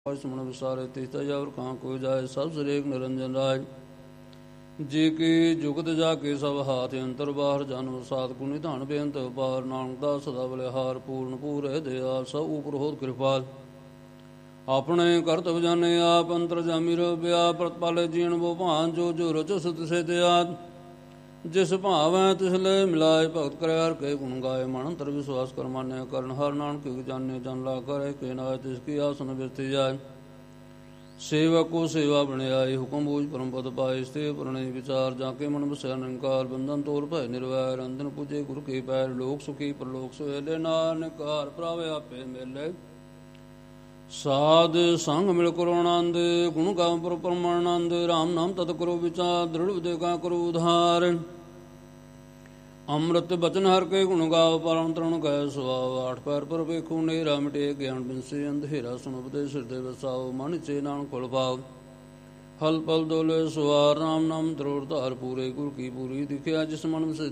सुमन विसारे तीता जावर कहाँ को जाए सब सरेक निरंजन राय जी की जुगत जाके सब हाथ अंतर बाहर जन्म सात गुणी धान बेअंत पार नानक दास सदा बलिहार पूर्ण पूरे दया सब ऊपर होत कृपाल अपने करतब जाने आप अंतर जामी व्या प्रतिपाले जीण वो भान जो जो रचो सुत से दयाद जिस भाव है तिसले मिलाए भगत करे हर के गुण गाए मन अंतर विश्वास कर मान्य करण हर नानक की जाने जन ला करे के नाय तिसकी आसन बिरती जाए सेवक को सेवा बने आई हुक्म बूझ परम पद पाए स्ते प्रणय विचार जाके मन बसया निरंकार बंधन तोर भय निर्वैर अंधन पूजे गुरु के पैर लोक सुखी परलोक सुहेले नानकार प्रावे आपे मेले साध संग मिल करो आनंद गुण गाव पर परमानंद राम नाम तत् करो विचार दृढ़ विदेगा करो उधार अमृत बचन हर के गुण गाव परम तरण कह सुहाव आठ पैर पर वेखो नेरा मिटे ज्ञान बिनसे अंधेरा सुन उपदेश हृदय बसाओ मन चे नानक फल भाव हल पल दोले सुहार राम नाम द्रोड़ धार पूरे गुरु की पूरी दिखया जिस मन से